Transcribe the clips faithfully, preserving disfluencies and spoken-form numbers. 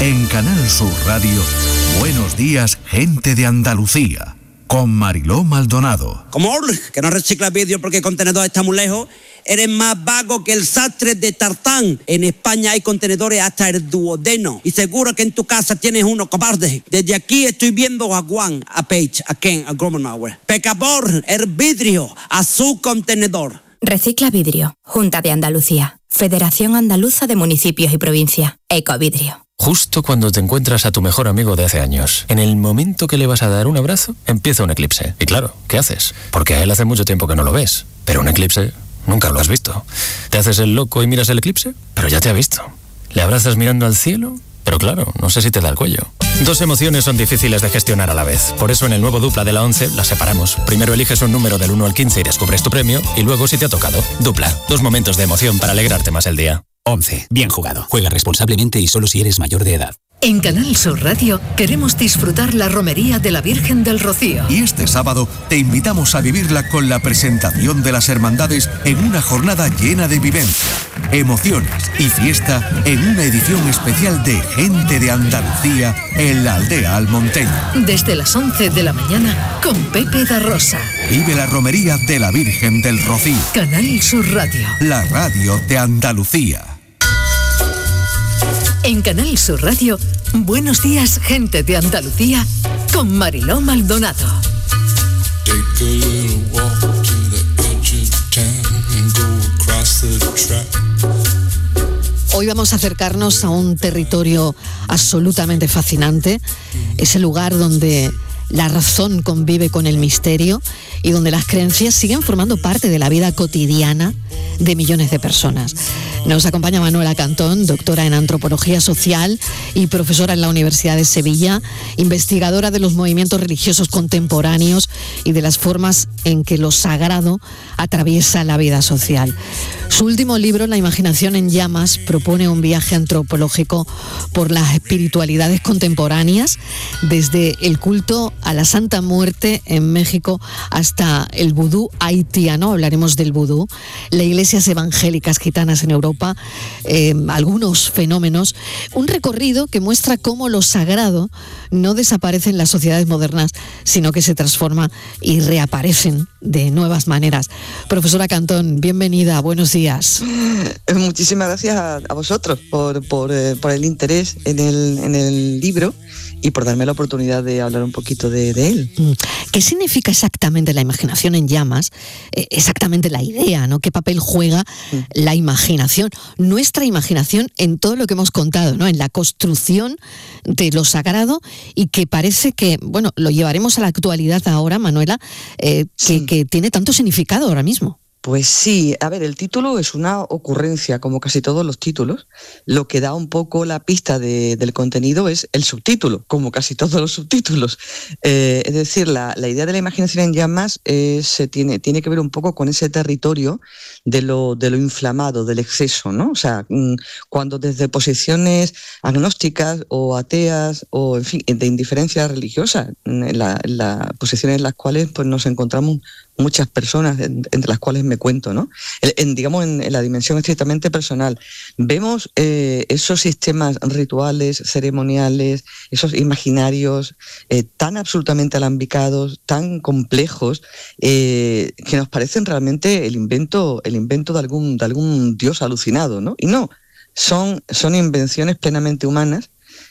En Canal Sur Radio, Buenos Días, Gente de Andalucía, con Mariló Maldonado. Como que no recicla vídeo porque el contenedor está muy lejos, eres más vago que el sastre de Tartán. En España hay contenedores hasta el duodeno. Y seguro que en tu casa tienes uno, cobarde. Desde aquí estoy viendo a Juan, a Paige, a Ken, a Gromenauer. Pecador, el vidrio, a su contenedor. Recicla vidrio. Junta de Andalucía. Federación Andaluza de Municipios y Provincias. Ecovidrio. Justo cuando te encuentras a tu mejor amigo de hace años, en el momento que le vas a dar un abrazo, empieza un eclipse. Y claro, ¿qué haces? Porque a él hace mucho tiempo que no lo ves. Pero un eclipse nunca lo has visto. ¿Te haces el loco y miras el eclipse? Pero ya te ha visto. ¿Le abrazas mirando al cielo? Pero claro, no sé si te da el cuello. Dos emociones son difíciles de gestionar a la vez. Por eso en el nuevo Dupla de la once las separamos. Primero eliges un número del uno al quince y descubres tu premio. Y luego si te ha tocado. Dupla. Dos momentos de emoción para alegrarte más el día. once. Bien jugado. Juega responsablemente y solo si eres mayor de edad. En Canal Sur Radio queremos disfrutar la romería de la Virgen del Rocío. Y este sábado te invitamos a vivirla con la presentación de las hermandades en una jornada llena de vivencia, emociones y fiesta en una edición especial de Gente de Andalucía en la aldea almonteña. Desde las once de la mañana con Pepe da Rosa. Vive la romería de la Virgen del Rocío. Canal Sur Radio. La radio de Andalucía. En Canal Sur Radio, Buenos Días, Gente de Andalucía, con Mariló Maldonado. Hoy vamos a acercarnos a un territorio absolutamente fascinante, ese lugar donde la razón convive con el misterio y donde las creencias siguen formando parte de la vida cotidiana de millones de personas. Nos acompaña Manuela Cantón, doctora en Antropología Social y profesora en la Universidad de Sevilla, investigadora de los movimientos religiosos contemporáneos y de las formas en que lo sagrado atraviesa la vida social. Su último libro, La imaginación en llamas, propone un viaje antropológico por las espiritualidades contemporáneas, desde el culto a la Santa Muerte en México hasta el vudú haitiano. Hablaremos del vudú, las iglesias evangélicas gitanas en Europa, eh, algunos fenómenos, un recorrido que muestra cómo lo sagrado no desaparece en las sociedades modernas, sino que se transforma y reaparecen de nuevas maneras. Profesora Cantón, bienvenida, buenos días. Muchísimas gracias a, a vosotros por, por, eh, por el interés en el, en el libro y por darme la oportunidad de hablar un poquito de, de él. ¿Qué significa exactamente la imaginación en llamas? Eh, exactamente la idea, ¿no? ¿Qué papel juega mm. la imaginación? Nuestra imaginación en todo lo que hemos contado, ¿no? En la construcción de lo sagrado, y que parece que, bueno, lo llevaremos a la actualidad ahora, Manuela, eh, que, sí. que tiene tanto significado ahora mismo. Pues sí, a ver, el título es una ocurrencia, como casi todos los títulos. Lo que da un poco la pista de, del contenido es el subtítulo, como casi todos los subtítulos. Eh, es decir, la, la idea de la imaginación en llamas es, tiene, tiene que ver un poco con ese territorio de lo, de lo inflamado, del exceso, ¿no? O sea, cuando desde posiciones agnósticas o ateas o, en fin, de indiferencia religiosa, en la, en las posiciones en las cuales pues, nos encontramos muchas personas, entre las cuales me cuento, ¿no? En, en, digamos, en, en la dimensión estrictamente personal, vemos eh, esos sistemas rituales, ceremoniales, esos imaginarios eh, tan absolutamente alambicados, tan complejos, eh, que nos parecen realmente el invento, el invento de algún, de algún dios alucinado, ¿no? Y no, son, son invenciones plenamente humanas,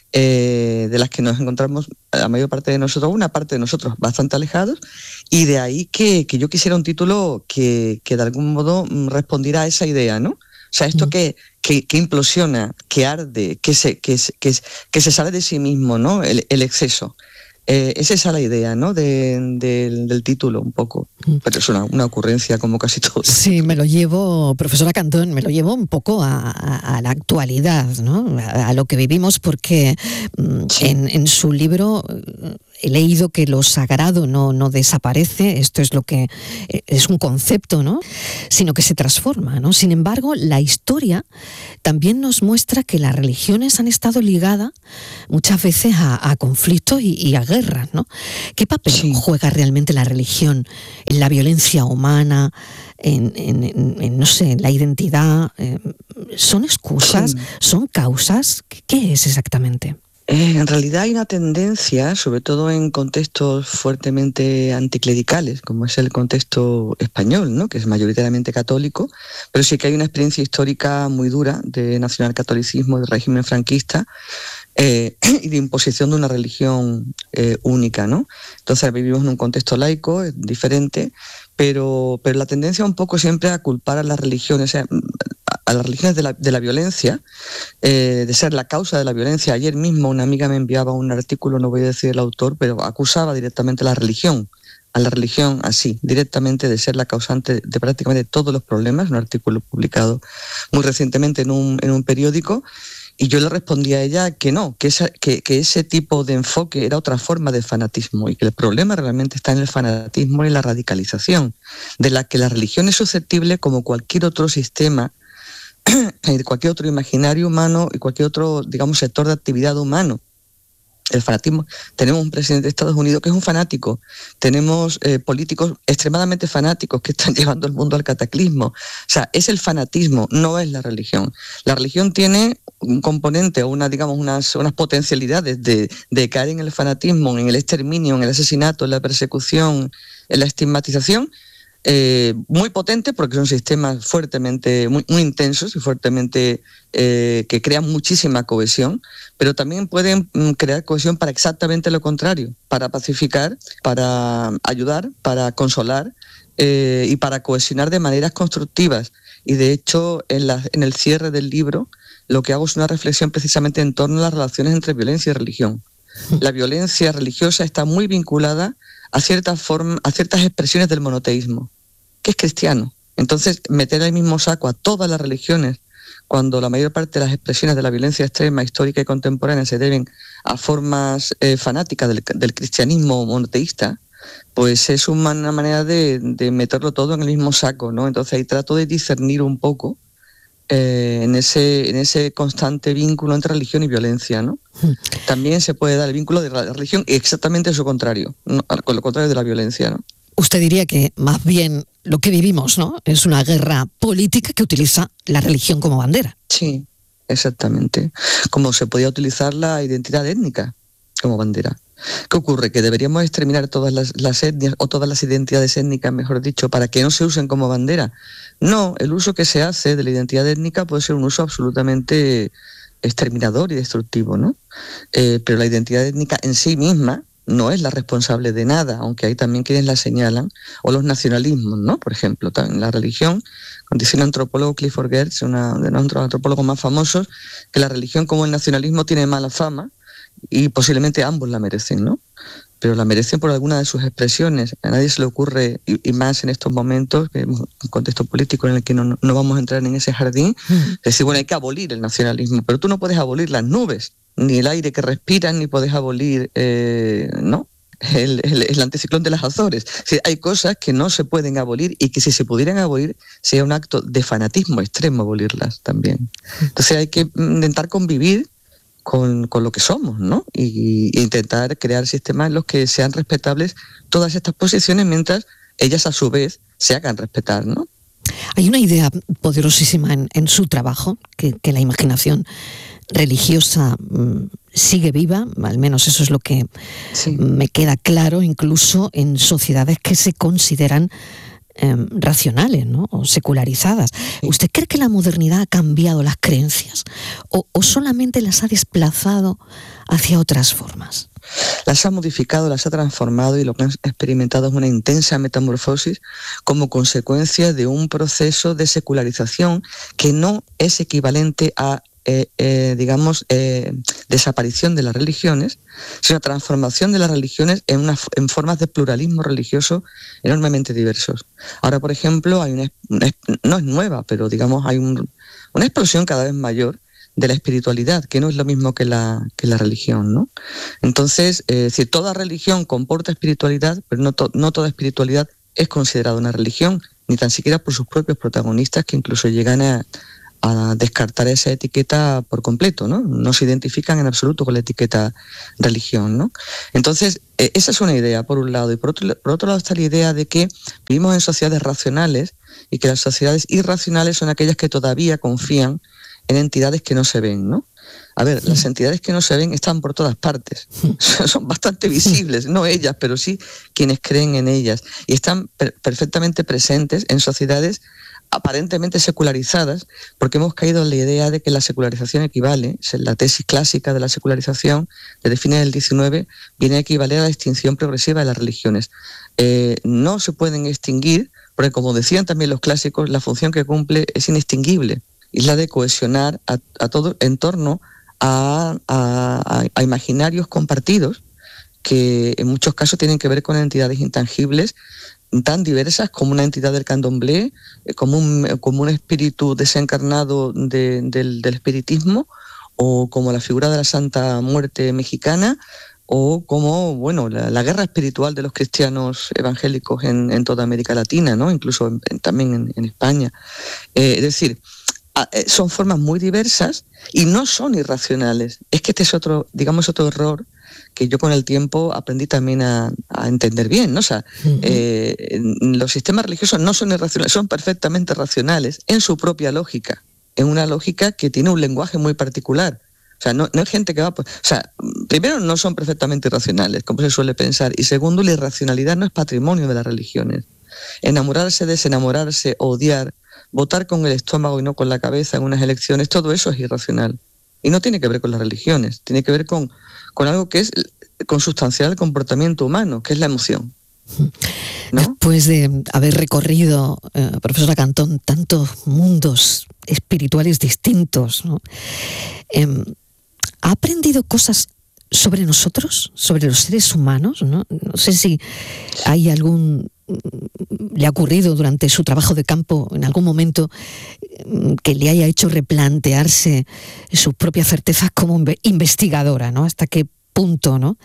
Eh, de las que nos encontramos la mayor parte de nosotros, una parte de nosotros bastante alejados, y de ahí que, que yo quisiera un título que, que de algún modo respondiera a esa idea, ¿no? O sea, esto mm. que, que, que implosiona, que arde, que se, que, que, que se sale de sí mismo, ¿no? El, el exceso. Eh, es esa la idea, ¿no? De, de, del título, un poco. Pero es una, una ocurrencia como casi todo. Sí, me lo llevo, profesora Cantón, me lo llevo un poco a, a, a la actualidad, ¿no? A, a lo que vivimos, porque sí. en, en su libro he leído que lo sagrado no, no desaparece, esto es lo que es un concepto, ¿no? Sino que se transforma, ¿no? Sin embargo, la historia también nos muestra que las religiones han estado ligadas muchas veces a, a conflictos y, y a guerras, ¿no? ¿Qué papel sí. juega realmente la religión en la violencia humana, en, en, en, en no sé, en la identidad? Eh, ¿Son excusas? Sí. ¿Son causas? ¿Qué es exactamente? Eh, en realidad hay una tendencia, sobre todo en contextos fuertemente anticlericales, como es el contexto español, ¿no?, que es mayoritariamente católico, pero sí que hay una experiencia histórica muy dura de nacionalcatolicismo, del régimen franquista, eh, y de imposición de una religión eh, única, ¿no? Entonces vivimos en un contexto laico, es diferente, pero, pero la tendencia un poco siempre a culpar a las religiones, a, a las religiones de la, de la violencia, eh, de ser la causa de la violencia. Ayer mismo una amiga me enviaba un artículo, no voy a decir el autor, pero acusaba directamente a la religión, a la religión así, directamente de ser la causante de prácticamente todos los problemas, un artículo publicado muy recientemente en un, en un periódico. Y yo le respondí a ella que no, que, esa, que, que ese tipo de enfoque era otra forma de fanatismo y que el problema realmente está en el fanatismo y la radicalización, de la que la religión es susceptible como cualquier otro sistema, cualquier otro imaginario humano y cualquier otro, digamos, sector de actividad humano. El fanatismo. Tenemos un presidente de Estados Unidos que es un fanático, tenemos eh, políticos extremadamente fanáticos que están llevando el mundo al cataclismo. O sea, es el fanatismo, no es la religión. La religión tiene un componente, una, digamos, unas, unas potencialidades de, de caer en el fanatismo, en el exterminio, en el asesinato, en la persecución, en la estigmatización, Eh, muy potente, porque son sistemas fuertemente, muy, muy intensos y fuertemente eh, que crean muchísima cohesión, pero también pueden mm, crear cohesión para exactamente lo contrario, para pacificar, para ayudar, para consolar eh, y para cohesionar de maneras constructivas. Y de hecho, en, la, en el cierre del libro, lo que hago es una reflexión precisamente en torno a las relaciones entre violencia y religión. La violencia religiosa está muy vinculada a ciertas formas, a ciertas expresiones del monoteísmo, que es cristiano. Entonces, meter al mismo saco a todas las religiones, cuando la mayor parte de las expresiones de la violencia extrema, histórica y contemporánea se deben a formas eh, fanáticas del, del cristianismo monoteísta, pues es una manera de, de meterlo todo en el mismo saco, ¿no? Entonces ahí trato de discernir un poco eh, en, ese, en ese constante vínculo entre religión y violencia, ¿no? También se puede dar el vínculo de la religión exactamente su contrario, ¿no? Con lo contrario de la violencia, ¿no? Usted diría que más bien lo que vivimos, ¿no?, es una guerra política que utiliza la religión como bandera. Sí, exactamente. Como se podía utilizar la identidad étnica como bandera. ¿Qué ocurre? Que deberíamos exterminar todas las, las etnias o todas las identidades étnicas, mejor dicho, para que no se usen como bandera. No, el uso que se hace de la identidad étnica puede ser un uso absolutamente exterminador y destructivo, ¿no? Eh, pero la identidad étnica en sí misma no es la responsable de nada, aunque hay también quienes la señalan, o los nacionalismos, ¿no? Por ejemplo, también la religión, dice el antropólogo Clifford Geertz, uno de los antropólogos más famosos, que la religión como el nacionalismo tiene mala fama y posiblemente ambos la merecen, ¿no? Pero la merecen por alguna de sus expresiones. A nadie se le ocurre, y, y más en estos momentos, que es un contexto político en el que no, no vamos a entrar en ese jardín, mm. decir, bueno, hay que abolir el nacionalismo, pero tú no puedes abolir las nubes, ni el aire que respiran, ni puedes abolir, eh, ¿no? El, el, el anticiclón de las Azores. O sea, hay cosas que no se pueden abolir y que si se pudieran abolir sería un acto de fanatismo extremo abolirlas también. Entonces hay que intentar convivir con, con lo que somos, ¿no? Y, y intentar crear sistemas en los que sean respetables todas estas posiciones mientras ellas a su vez se hagan respetar, ¿no? Hay una idea poderosísima en, en su trabajo, que, que la imaginación religiosa mmm, sigue viva, al menos eso es lo que sí. me queda claro, incluso en sociedades que se consideran eh, racionales, ¿no?, o secularizadas. Sí. ¿Usted cree que la modernidad ha cambiado las creencias o, o solamente las ha desplazado hacia otras formas? Las ha modificado, las ha transformado y lo que han experimentado es una intensa metamorfosis como consecuencia de un proceso de secularización que no es equivalente a Eh, eh, digamos, eh, desaparición de las religiones, sino transformación de las religiones en, una, en formas de pluralismo religioso enormemente diversos. Ahora, por ejemplo, hay una, una no es nueva, pero digamos hay un, una explosión cada vez mayor de la espiritualidad, que no es lo mismo que la, que la religión, ¿no? Entonces, eh, si toda religión comporta espiritualidad, pero no, to, no toda espiritualidad es considerada una religión, ni tan siquiera por sus propios protagonistas, que incluso llegan a a descartar esa etiqueta por completo, ¿no? No se identifican en absoluto con la etiqueta religión, ¿no? Entonces, eh, esa es una idea, por un lado. Y por otro, por otro lado está la idea de que vivimos en sociedades racionales y que las sociedades irracionales son aquellas que todavía confían en entidades que no se ven, ¿no? A ver, las entidades que no se ven están por todas partes. Son bastante visibles, no ellas, pero sí quienes creen en ellas. Y están per- perfectamente presentes en sociedades aparentemente secularizadas, porque hemos caído en la idea de que la secularización equivale, es la tesis clásica de la secularización, desde fines del diecinueve, viene a equivaler a la extinción progresiva de las religiones. Eh, no se pueden extinguir, porque como decían también los clásicos, la función que cumple es inextinguible, y es la de cohesionar a, a todo en torno a, a, a imaginarios compartidos, que en muchos casos tienen que ver con entidades intangibles, tan diversas como una entidad del candomblé, como un, como un espíritu desencarnado de, del, del espiritismo, o como la figura de la Santa Muerte mexicana, o como, bueno, la, la guerra espiritual de los cristianos evangélicos en, en toda América Latina, ¿no? Incluso en, en, también en, en España. Eh, es decir, a, eh, son formas muy diversas y no son irracionales. Es que este es otro, digamos, otro error que yo con el tiempo aprendí también a, a entender bien, ¿no? O sea, uh-huh. eh, los sistemas religiosos no son irracionales, son perfectamente racionales en su propia lógica, en una lógica que tiene un lenguaje muy particular. O sea, no, no hay gente que va... Pues, o sea, primero, no son perfectamente irracionales, como se suele pensar, y segundo, la irracionalidad no es patrimonio de las religiones. Enamorarse, desenamorarse, odiar, votar con el estómago y no con la cabeza en unas elecciones, todo eso es irracional. Y no tiene que ver con las religiones, tiene que ver con, con algo que es consustancial al comportamiento humano, que es la emoción, ¿no? Después de haber recorrido, eh, profesora Cantón, tantos mundos espirituales distintos, ¿no? Eh, ¿Ha aprendido cosas sobre nosotros, sobre los seres humanos? ¿No? No sé si hay algún... le ha ocurrido durante su trabajo de campo en algún momento que le haya hecho replantearse sus propias certezas como investigadora, ¿no? Hasta qué punto, ¿no?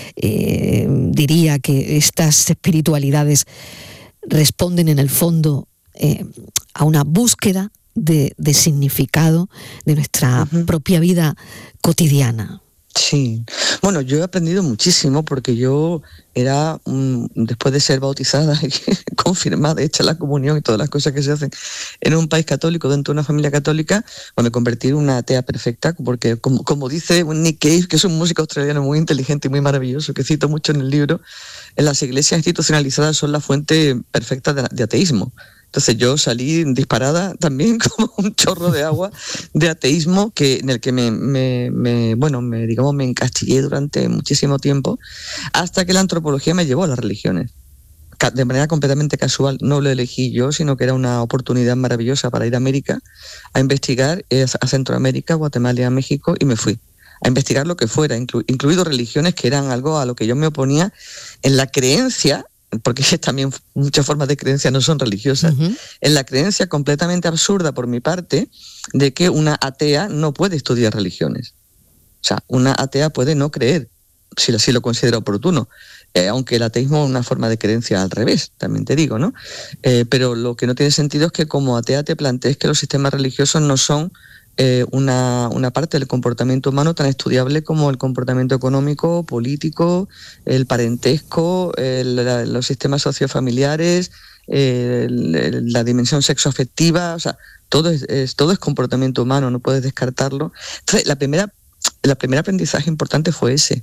Eh, diría que estas espiritualidades responden en el fondo eh, a una búsqueda de, de significado de nuestra uh-huh. propia vida cotidiana. Sí, bueno, yo he aprendido muchísimo porque yo era, um, después de ser bautizada, confirmada, hecha la comunión y todas las cosas que se hacen en un país católico, dentro de una familia católica, pues me convertí en una atea perfecta, porque como, como dice Nick Cave, que es un músico australiano muy inteligente y muy maravilloso, que cito mucho en el libro, en las iglesias institucionalizadas son la fuente perfecta de, de ateísmo. Entonces yo salí disparada también como un chorro de agua de ateísmo que, en el que me, me, me, bueno, me, digamos, me encastillé durante muchísimo tiempo, hasta que la antropología me llevó a las religiones. De manera completamente casual, no lo elegí yo, sino que era una oportunidad maravillosa para ir a América, a investigar a Centroamérica, Guatemala y a México, y me fui a investigar lo que fuera, inclu, incluido religiones que eran algo a lo que yo me oponía en la creencia, porque también muchas formas de creencia no son religiosas, uh-huh. en la creencia completamente absurda por mi parte de que una atea no puede estudiar religiones. O sea, una atea puede no creer, si así lo considera oportuno, eh, aunque el ateísmo es una forma de creencia al revés, también te digo, ¿no? Eh, pero lo que no tiene sentido es que como atea te plantees que los sistemas religiosos no son Eh, una, una parte del comportamiento humano tan estudiable como el comportamiento económico, político, el parentesco, el, la, los sistemas sociofamiliares, eh, el, la dimensión sexoafectiva, o sea, todo es, es, todo es comportamiento humano, no puedes descartarlo. Entonces, la primera, la primera aprendizaje importante fue ese,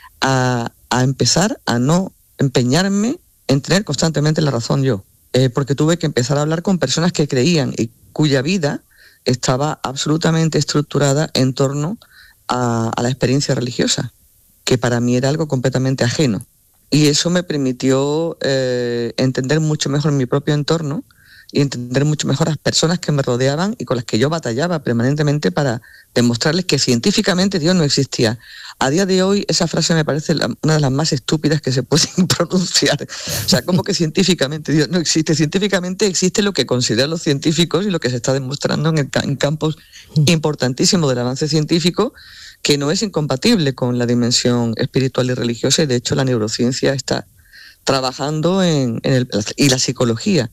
a, a empezar a no empeñarme en tener constantemente la razón yo, eh, porque tuve que empezar a hablar con personas que creían y cuya vida estaba absolutamente estructurada en torno a, a la experiencia religiosa, que para mí era algo completamente ajeno. Y eso me permitió eh, entender mucho mejor mi propio entorno y entender mucho mejor a las personas que me rodeaban y con las que yo batallaba permanentemente para demostrarles que científicamente Dios no existía. A día de hoy esa frase me parece la, una de las más estúpidas que se pueden pronunciar. O sea, ¿cómo que científicamente Dios no existe? Científicamente existe lo que consideran los científicos y lo que se está demostrando en, el, en campos importantísimos del avance científico, que no es incompatible con la dimensión espiritual y religiosa, y de hecho la neurociencia está trabajando en, en el, y la psicología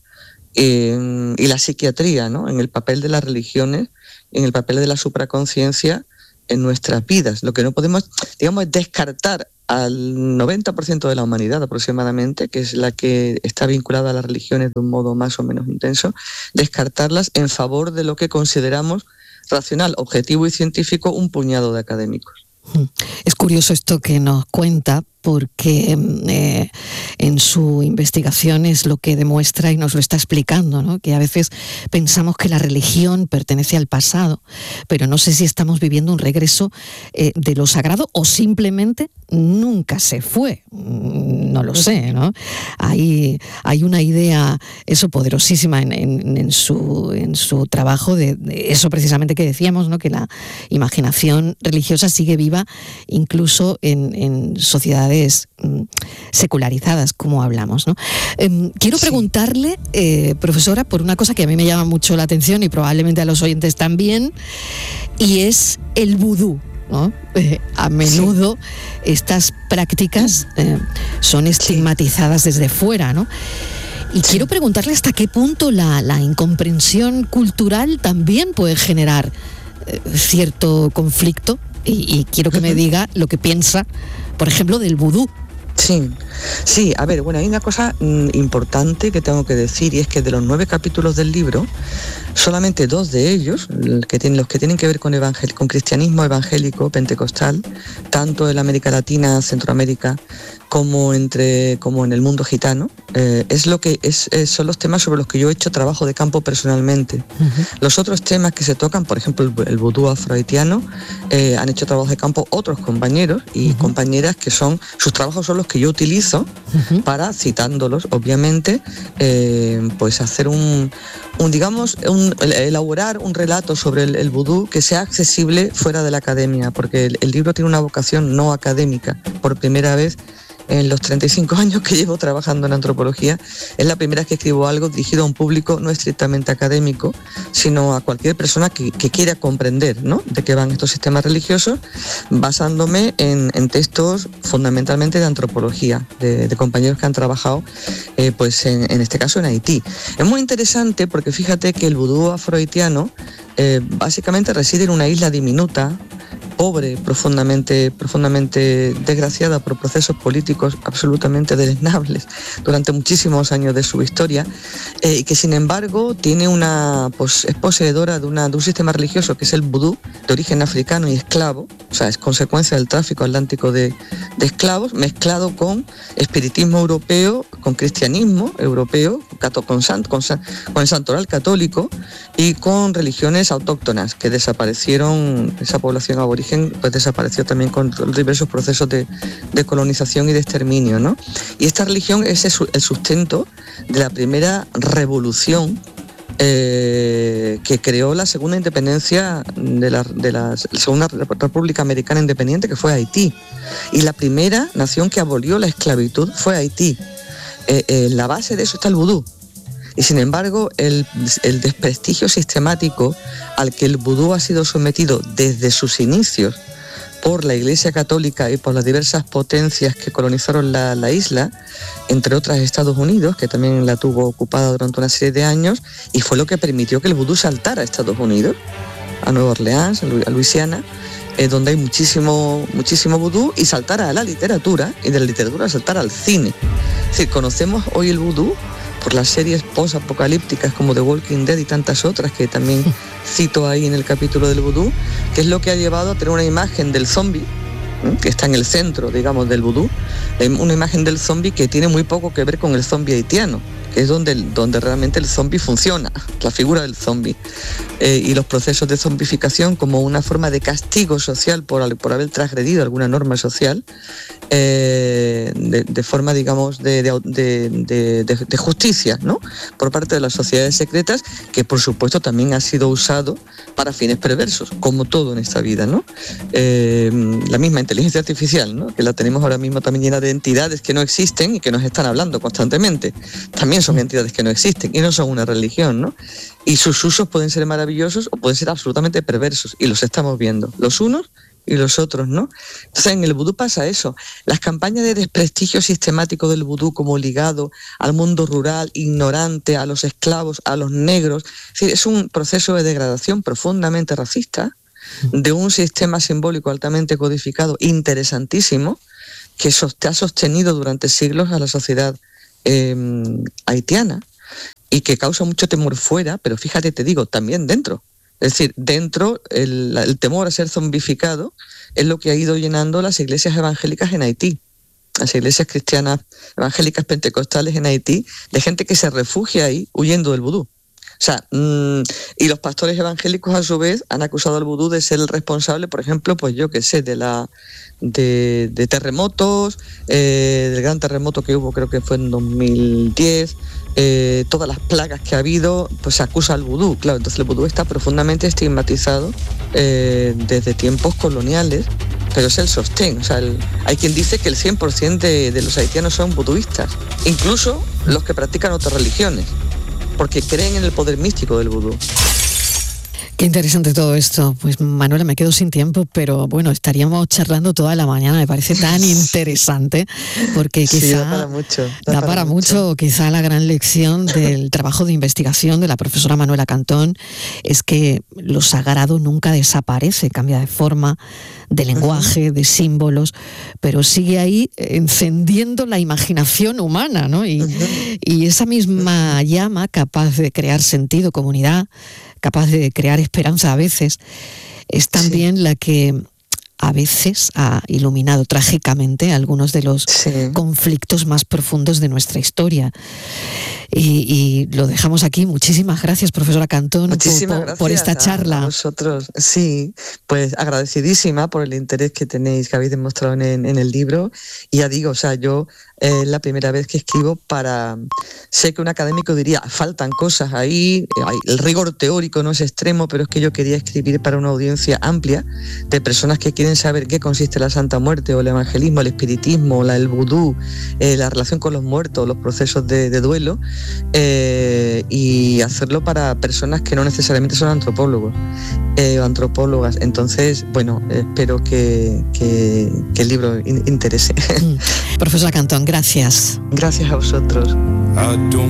en, y la psiquiatría, ¿no? En el papel de las religiones, en el papel de la supraconciencia en nuestras vidas. Lo que no podemos, digamos, es descartar al noventa por ciento de la humanidad aproximadamente, que es la que está vinculada a las religiones de un modo más o menos intenso, descartarlas en favor de lo que consideramos racional, objetivo y científico un puñado de académicos. Es curioso esto que nos cuenta, porque eh, en su investigación es lo que demuestra y nos lo está explicando, ¿no? Que a veces pensamos que la religión pertenece al pasado, pero no sé si estamos viviendo un regreso eh, de lo sagrado o simplemente nunca se fue. No lo sé, ¿no? Hay, hay una idea, eso, poderosísima en, en, en, su, en su trabajo, de, de eso precisamente que decíamos, ¿no? Que la imaginación religiosa sigue viva incluso en, en sociedades secularizadas, como hablamos, ¿no? Eh, quiero sí. preguntarle, eh, profesora, por una cosa que a mí me llama mucho la atención y probablemente a los oyentes también, y es el vudú, ¿no? Eh, a menudo sí. estas prácticas eh, son estigmatizadas sí. desde fuera, ¿no? Y sí. quiero preguntarle hasta qué punto la, la incomprensión cultural también puede generar eh, cierto conflicto, y, y quiero que uh-huh. me diga lo que piensa, por ejemplo, del vudú. Sí, sí, a ver, bueno, hay una cosa mm, importante que tengo que decir, y es que de los nueve capítulos del libro, solamente dos de ellos, el que tienen, los que tienen que ver con, evangel- con cristianismo evangélico pentecostal, tanto en América Latina, Centroamérica, como entre como en el mundo gitano, eh, es lo que es, es son los temas sobre los que yo he hecho trabajo de campo personalmente. Uh-huh. Los otros temas que se tocan, por ejemplo, el, el vudú afrohaitiano, eh, han hecho trabajo de campo otros compañeros y uh-huh. compañeras que son, sus trabajos son los que yo utilizo uh-huh. para, citándolos, obviamente, eh, pues hacer un, un digamos, un, elaborar un relato sobre el, el vudú que sea accesible fuera de la academia, porque el, el libro tiene una vocación no académica. Por primera vez en los treinta y cinco años que llevo trabajando en antropología, es la primera vez que escribo algo dirigido a un público no estrictamente académico, sino a cualquier persona que, que quiera comprender, ¿no?, de qué van estos sistemas religiosos, basándome en, en textos fundamentalmente de antropología, de, de compañeros que han trabajado, eh, pues en, en este caso en Haití. Es muy interesante porque fíjate que el vudú afrohaitiano eh, básicamente reside en una isla diminuta, pobre, profundamente, profundamente desgraciada por procesos políticos absolutamente deleznables durante muchísimos años de su historia, eh, y que sin embargo tiene una, pues, es poseedora de, una, de un sistema religioso que es el vudú, de origen africano y esclavo, o sea, es consecuencia del tráfico atlántico de, de esclavos, mezclado con espiritismo europeo, con cristianismo europeo, con, san, con, san, con el santoral católico y con religiones autóctonas que desaparecieron, esa población aborigen pues desapareció también con diversos procesos de, de colonización y de exterminio, ¿no? Y esta religión es el sustento de la primera revolución eh, que creó la segunda independencia de la, de la segunda República Americana Independiente, que fue Haití. Y la primera nación que abolió la esclavitud fue Haití. Eh, eh, la base de eso está el vudú. Y sin embargo, el, el desprestigio sistemático al que el vudú ha sido sometido desde sus inicios por la Iglesia Católica y por las diversas potencias que colonizaron la, la isla, entre otras Estados Unidos, que también la tuvo ocupada durante una serie de años, y fue lo que permitió que el vudú saltara a Estados Unidos, a Nueva Orleans, a Luisiana, eh, donde hay muchísimo, muchísimo vudú, y saltara a la literatura, y de la literatura saltara al cine. Es decir, conocemos hoy el vudú por las series post-apocalípticas como The Walking Dead y tantas otras que también cito ahí en el capítulo del vudú, que es lo que ha llevado a tener una imagen del zombie, ¿eh?, que está en el centro, digamos, del vudú, una imagen del zombie que tiene muy poco que ver con el zombie haitiano, que es donde, donde realmente el zombie funciona, la figura del zombie, eh, y los procesos de zombificación como una forma de castigo social por, por haber transgredido alguna norma social, eh, de, de forma, digamos, de, de, de, de, de justicia, ¿no?, por parte de las sociedades secretas, que por supuesto también ha sido usado para fines perversos, como todo en esta vida, ¿no? Eh, la misma inteligencia artificial, ¿no?, que la tenemos ahora mismo también llena de entidades que no existen y que nos están hablando constantemente, también son entidades que no existen y no son una religión, ¿no? Y sus usos pueden ser maravillosos o pueden ser absolutamente perversos, y los estamos viendo, los unos y los otros, ¿no? Entonces en el vudú pasa eso. Las campañas de desprestigio sistemático del vudú como ligado al mundo rural, ignorante, a los esclavos, a los negros, es decir, es un proceso de degradación profundamente racista de un sistema simbólico altamente codificado, interesantísimo, que ha sostenido durante siglos a la sociedad eh, haitiana, y que causa mucho temor fuera, pero fíjate, te digo, también dentro. Es decir, dentro el, el temor a ser zombificado es lo que ha ido llenando las iglesias evangélicas en Haití, las iglesias cristianas evangélicas pentecostales en Haití, de gente que se refugia ahí huyendo del vudú. O sea, mmm, y los pastores evangélicos a su vez han acusado al vudú de ser el responsable, por ejemplo, pues yo qué sé, de la de, de terremotos, eh, del gran terremoto que hubo, creo que fue en dos mil diez, eh, todas las plagas que ha habido, pues se acusa al vudú. Claro, entonces el vudú está profundamente estigmatizado eh, desde tiempos coloniales, pero es el sostén. O sea, el, hay quien dice que el cien por ciento de, de los haitianos son vuduistas, incluso los que practican otras religiones, porque creen en el poder místico del vudú. Qué interesante todo esto. Pues Manuela, me quedo sin tiempo, pero bueno, estaríamos charlando toda la mañana, me parece tan interesante, porque quizá sí, da para mucho. Da, da para, para mucho. mucho. Quizá la gran lección del trabajo de investigación de la profesora Manuela Cantón es que lo sagrado nunca desaparece, cambia de forma, de lenguaje, uh-huh. de símbolos, pero sigue ahí encendiendo la imaginación humana, ¿no? Y, uh-huh. y esa misma llama capaz de crear sentido, comunidad, capaz de crear esperanza a veces, es también sí. la que a veces ha iluminado trágicamente algunos de los sí. conflictos más profundos de nuestra historia. Y, y lo dejamos aquí. Muchísimas gracias, profesora Cantón, Muchísimas por, gracias por esta charla. A vosotros, sí, pues agradecidísima por el interés que tenéis, que habéis demostrado en, en el libro. Y ya digo, o sea, yo es eh, la primera vez que escribo para... Sé que un académico diría, faltan cosas ahí, el rigor teórico no es extremo, pero es que yo quería escribir para una audiencia amplia de personas que quieren saber qué consiste la Santa Muerte, o el evangelismo, el espiritismo, la, el vudú, eh, la relación con los muertos, los procesos de, de duelo, eh, y hacerlo para personas que no necesariamente son antropólogos eh, o antropólogas. Entonces, bueno, espero que, que, que el libro in- interese. Mm. Profesora Cantón, gracias. Gracias a vosotros.